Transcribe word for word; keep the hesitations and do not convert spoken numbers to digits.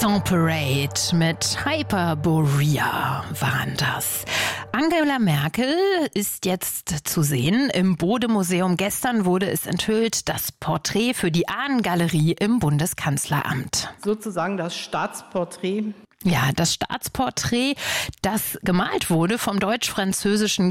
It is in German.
Song Parade mit Hyperborea waren das. Angela Merkel ist jetzt zu sehen im Bode-Museum. Gestern wurde es enthüllt, das Porträt für die Ahnengalerie im Bundeskanzleramt. Sozusagen das Staatsporträt. Ja, das Staatsporträt, das gemalt wurde vom deutsch-französischen